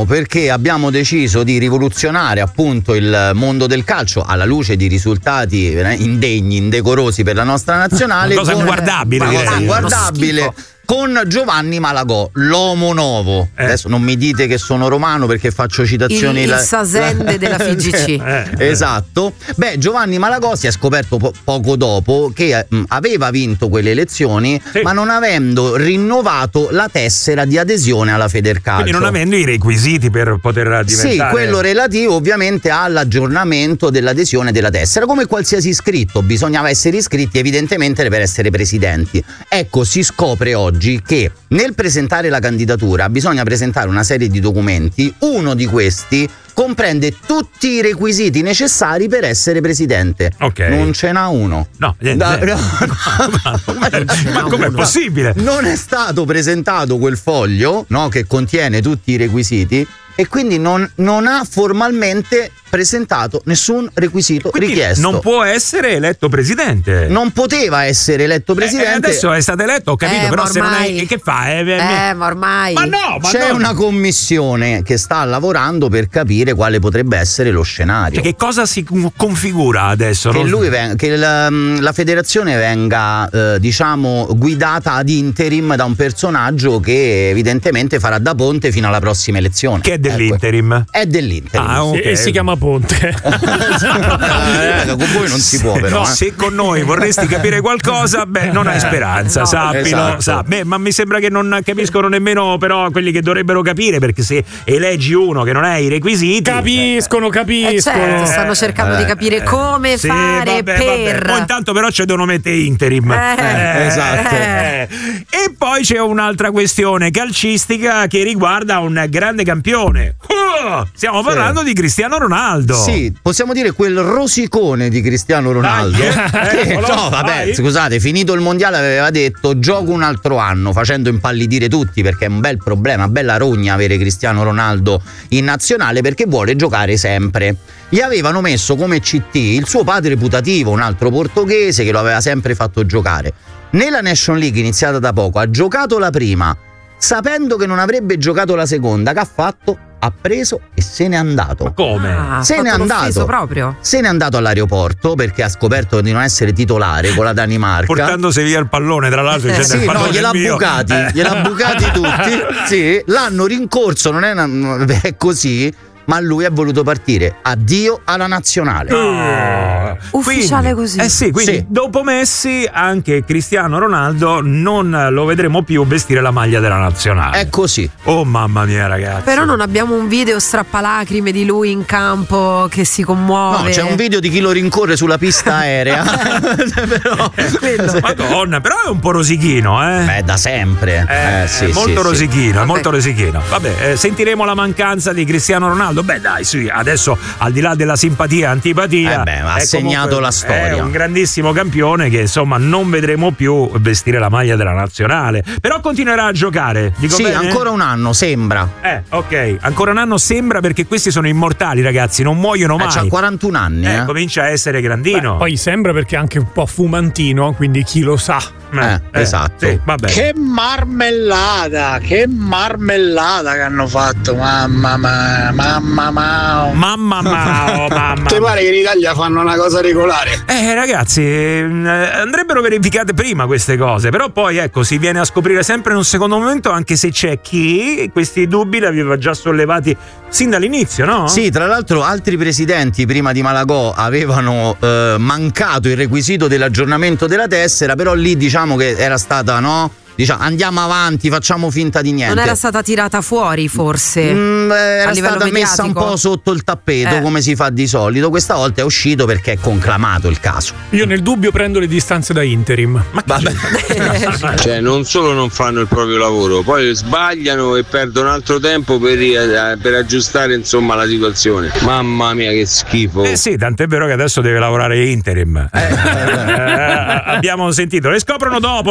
siamo perché abbiamo deciso di rivoluzionare appunto il mondo del calcio alla luce di risultati indegni, indecorosi per la nostra nazionale. Una cosa inguardabile. Con Giovanni Malagò, l'uomo nuovo. Adesso non mi dite che sono romano perché faccio citazioni. Il Sasende della FIGC. Esatto. Beh, Giovanni Malagò si è scoperto poco dopo che aveva vinto quelle elezioni, ma non avendo rinnovato la tessera di adesione alla Federcalcio. Quindi non avendo i requisiti per poter diventare. Sì, quello relativo ovviamente all'aggiornamento dell'adesione della tessera. Come qualsiasi iscritto, bisognava essere iscritti evidentemente per essere presidenti. Ecco, si scopre oggi che nel presentare la candidatura bisogna presentare una serie di documenti. Uno di questi comprende tutti i requisiti necessari per essere presidente. Non ce n'ha uno. No, niente. Ma com'è possibile? Non è stato presentato quel foglio, no, che contiene tutti i requisiti, e quindi non ha formalmente presentato nessun requisito richiesto. Non può essere eletto presidente. Non poteva essere eletto presidente. Adesso è stato eletto, ho capito, però se non è, che fa? Ma ormai. Ma no, c'è una commissione che sta lavorando per capire quale potrebbe essere lo scenario. Cioè, che cosa si configura adesso? Che la federazione venga diciamo guidata ad interim da un personaggio che evidentemente farà da ponte fino alla prossima elezione. Che è dell'interim? È dell'interim. E si chiama Ponte. Con voi non si può, però. No, se con noi vorresti capire qualcosa, non hai speranza, sappilo. Esatto. Ma mi sembra che non capiscono nemmeno però quelli che dovrebbero capire, perché se eleggi uno che non ha i requisiti. Capiscono. Certo, stanno cercando di capire come fare per. Poi intanto però ci devono mettere interim. Esatto. E poi c'è un'altra questione calcistica che riguarda un grande campione. Stiamo parlando di Cristiano Ronaldo. Sì, possiamo dire quel rosicone di Cristiano Ronaldo. Scusate, finito il mondiale aveva detto gioco un altro anno, facendo impallidire tutti, perché è un bel problema, bella rogna avere Cristiano Ronaldo in nazionale, perché vuole giocare sempre. Gli avevano messo come CT il suo padre putativo, un altro portoghese che lo aveva sempre fatto giocare. Nella Nation League iniziata da poco ha giocato la prima, sapendo che non avrebbe giocato la seconda. Che ha fatto? Ha preso e se n'è andato. Ma come? Se n'è andato proprio. Se n'è andato all'aeroporto perché ha scoperto di non essere titolare con la Danimarca. Portandosi via il pallone, tra l'altro. Gliel'ha bucati tutti. Sì, l'hanno rincorso, è così. Ma lui ha voluto partire. Addio alla nazionale. Ufficiale quindi, così. Quindi dopo Messi anche Cristiano Ronaldo non lo vedremo più vestire la maglia della nazionale. È così. Oh mamma mia, ragazzi. Però non abbiamo un video strappalacrime di lui in campo che si commuove. No, c'è un video di chi lo rincorre sulla pista aerea. Madonna, però è un po' rosichino, da sempre. Molto rosichino, molto rosichino. Vabbè, sentiremo la mancanza di Cristiano Ronaldo. Adesso al di là della simpatia, antipatia, ha segnato la storia. È un grandissimo campione che insomma non vedremo più vestire la maglia della nazionale. Però continuerà a giocare. Dico bene? Ancora un anno sembra. Ok, ancora un anno sembra, perché questi sono immortali, ragazzi, non muoiono mai. C'ha 41 anni. Comincia a essere grandino. Poi sembra, perché è anche un po' fumantino, quindi chi lo sa. Esatto. Sì, vabbè. Che marmellata che hanno fatto, mamma Ti pare che in Italia fanno una cosa regolare? Ragazzi, andrebbero verificate prima queste cose, però poi si viene a scoprire sempre in un secondo momento, anche se c'è chi questi dubbi li aveva già sollevati sin dall'inizio, no? Sì, tra l'altro altri presidenti prima di Malagò avevano mancato il requisito dell'aggiornamento della tessera, però lì diciamo che era stata, andiamo avanti, facciamo finta di niente. Non era stata tirata fuori, forse? Era stata messa un po' sotto il tappeto, come si fa di solito. Questa volta è uscito perché è conclamato il caso. Io nel dubbio prendo le distanze da interim. Ma vabbè. Cioè, non solo non fanno il proprio lavoro, poi sbagliano e perdono altro tempo per aggiustare insomma la situazione. Mamma mia, che schifo. Sì, tant'è vero che adesso deve lavorare interim. Abbiamo sentito, le scoprono dopo.